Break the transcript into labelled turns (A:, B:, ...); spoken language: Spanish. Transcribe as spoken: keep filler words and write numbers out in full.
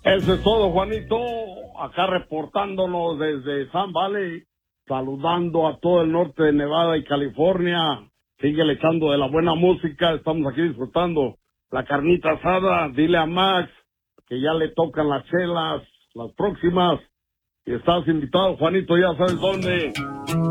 A: Eso es todo, Juanito. Acá reportándonos desde Sun Valley, saludando a todo el norte de Nevada y California. Sigue echando de la buena música. Estamos aquí disfrutando la carnita asada. Dile a Max que ya le tocan las chelas, las próximas. Y estás invitado, Juanito, ya sabes dónde.